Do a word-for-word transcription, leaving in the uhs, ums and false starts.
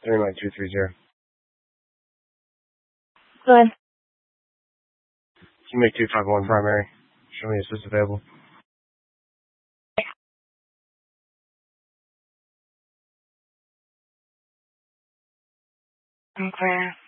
Three nine two three zero. Go ahead. Can you make two five one primary? Show me assist available. I'm clear.